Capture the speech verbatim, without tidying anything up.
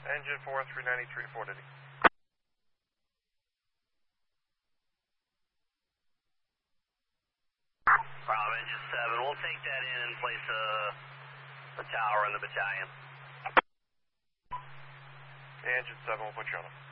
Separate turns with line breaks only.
Engine four, three ninety-three to four Diddy.
Bravo, engine seven. We'll take that in and place a, a tower in the battalion.
Engine seven, we'll put you on it.